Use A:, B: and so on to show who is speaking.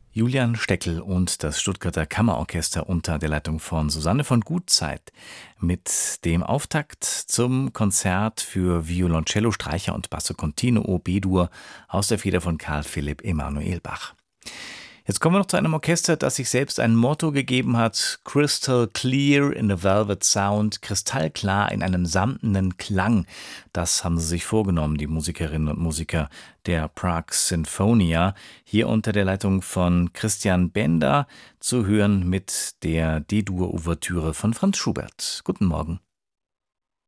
A: Julian Steckel und das Stuttgarter Kammerorchester unter der Leitung von Susanne von Gutzeit mit dem Auftakt zum Konzert für Violoncello, Streicher und Basso Continuo B-Dur aus der Feder von Carl Philipp Emanuel Bach. Jetzt kommen wir noch zu einem Orchester, das sich selbst ein Motto gegeben hat: Crystal clear in a velvet sound, kristallklar in einem samtenen Klang. Das haben sie sich vorgenommen, die Musikerinnen und Musiker der Prague Sinfonia, hier unter der Leitung von Christian Bender, zu hören mit der D-Dur-Ouvertüre von Franz Schubert. Guten Morgen.